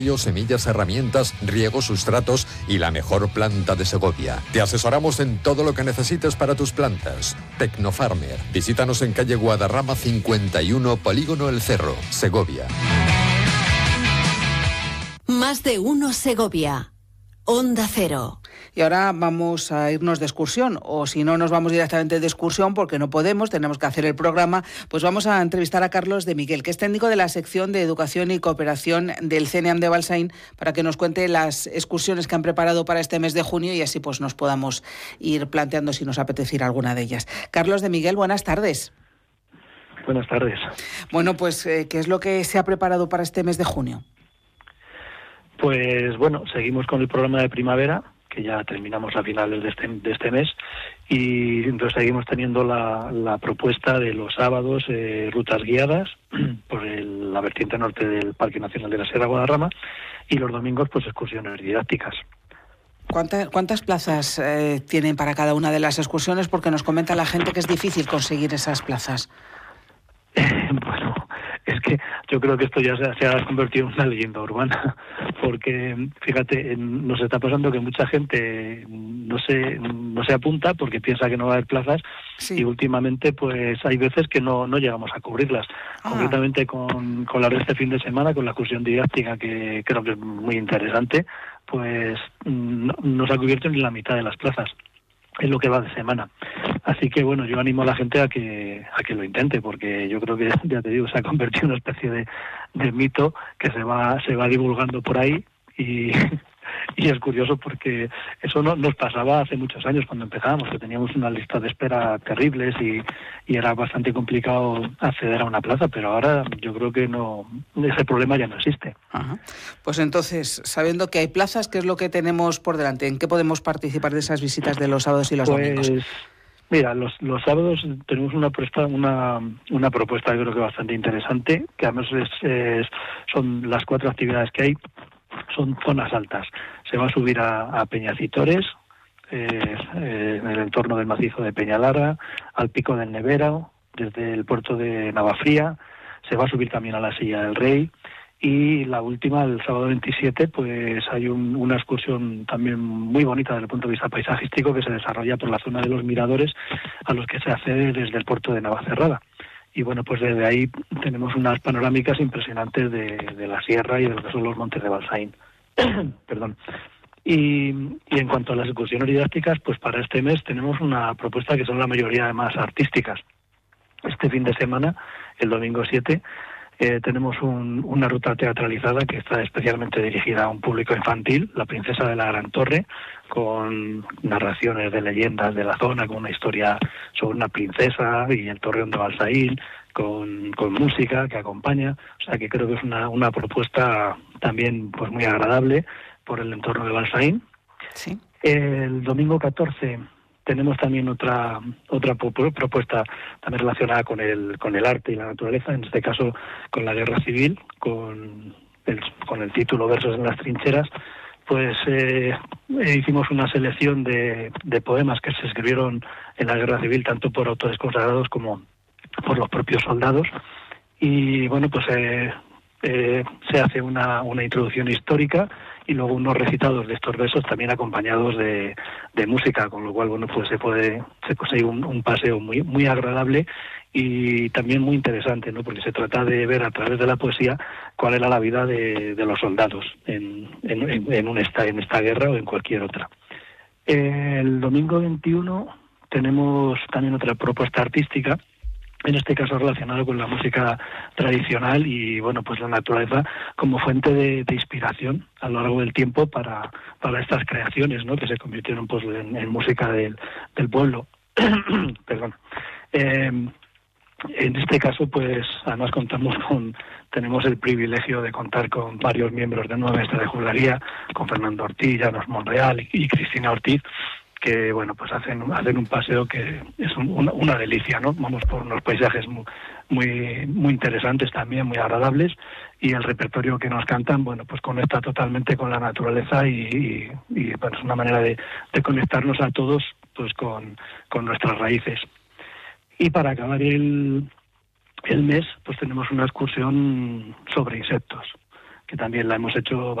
semillas, herramientas, riego, sustratos y la mejor planta de Segovia. Te asesoramos en todo lo que necesites para tus plantas. Tecnofarmer. Visítanos en calle Guadarrama 51, Polígono El Cerro, Segovia. Más de uno Segovia. Onda Cero. Y ahora vamos a irnos de excursión, o si no nos vamos directamente de excursión porque no podemos, tenemos que hacer el programa, pues vamos a entrevistar a Carlos de Miguel, que es técnico de la sección de Educación y Cooperación del CENEAM de Balsaín, para que nos cuente las excursiones que han preparado para este mes de junio y así pues nos podamos ir planteando si nos apetece ir a alguna de ellas. Carlos de Miguel, buenas tardes. Buenas tardes. Bueno, pues ¿qué es lo que se ha preparado para este mes de junio? Pues bueno, seguimos con el programa de primavera, que ya terminamos a finales de este mes, y entonces seguimos teniendo la propuesta de los sábados, rutas guiadas por la vertiente norte del Parque Nacional de la Sierra Guadarrama, y los domingos pues excursiones didácticas. ¿Cuántas plazas tienen para cada una de las excursiones? Porque nos comenta la gente que es difícil conseguir esas plazas. Bueno, es que yo creo que esto ya se ha convertido en una leyenda urbana, porque fíjate, nos está pasando que mucha gente no se apunta porque piensa que no va a haber plazas, sí. Y últimamente pues hay veces que no llegamos a cubrirlas. Concretamente con la de este fin de semana, con la excursión didáctica, que creo que es muy interesante, pues no se ha cubierto ni la mitad de las plazas en lo que va de semana. Así que bueno, yo animo a la gente a que lo intente, porque yo creo que, ya te digo, se ha convertido en una especie de mito que se va divulgando por ahí y es curioso porque eso no nos pasaba hace muchos años cuando empezábamos, que teníamos una lista de espera terribles y era bastante complicado acceder a una plaza, pero ahora yo creo que ese problema ya no existe. Ajá. Pues entonces, sabiendo que hay plazas, ¿qué es lo que tenemos por delante? ¿En qué podemos participar de esas visitas de los sábados y los domingos? Mira, los sábados tenemos una propuesta yo creo que bastante interesante, que además son las 4 actividades que hay, son zonas altas. Se va a subir a Peñacitores, en el entorno del macizo de Peñalara, al Pico del Nevero, desde el puerto de Navafría, se va a subir también a la Silla del Rey, y la última, el sábado 27, pues hay una excursión también muy bonita desde el punto de vista paisajístico que se desarrolla por la zona de los miradores a los que se accede desde el puerto de Navacerrada. Y bueno, pues desde ahí tenemos unas panorámicas impresionantes de la sierra y de lo que son los montes de Balsaín. Perdón. Y en cuanto a las excursiones didácticas, pues para este mes tenemos una propuesta que son la mayoría además artísticas. Este fin de semana, el domingo 7, tenemos una ruta teatralizada que está especialmente dirigida a un público infantil, La Princesa de la Gran Torre, con narraciones de leyendas de la zona, con una historia sobre una princesa y el torreón de Balsaín, con música que acompaña. O sea que creo que es una propuesta también pues muy agradable por el entorno de Balsaín. Sí. El domingo 14 tenemos también otra propuesta también relacionada con el arte y la naturaleza, en este caso con la guerra civil, con el título Versos en las trincheras. Pues hicimos una selección de poemas que se escribieron en la guerra civil, tanto por autores consagrados como por los propios soldados. Y bueno, pues se hace una introducción histórica y luego unos recitados de estos versos también acompañados de música, con lo cual bueno, pues se consigue un paseo muy muy agradable y también muy interesante, ¿no? Porque se trata de ver a través de la poesía cuál era la vida de los soldados en esta guerra o en cualquier otra. El domingo 21 tenemos también otra propuesta artística, en este caso relacionado con la música tradicional y bueno, pues la naturaleza como fuente de inspiración a lo largo del tiempo para estas creaciones, ¿no? Que se convirtieron pues en música del pueblo. Perdón. En este caso, pues además tenemos el privilegio de contar con varios miembros de Nueva Mestra de Juglaría, con Fernando Ortiz, Llanos Monreal y Cristina Ortiz, que bueno, pues hacen un paseo que es una delicia, ¿no? Vamos por unos paisajes muy muy interesantes también, muy agradables, y el repertorio que nos cantan, bueno, pues conecta totalmente con la naturaleza y bueno, es una manera de conectarnos a todos pues con nuestras raíces. Y para acabar el mes, pues tenemos una excursión sobre insectos, que también la hemos hecho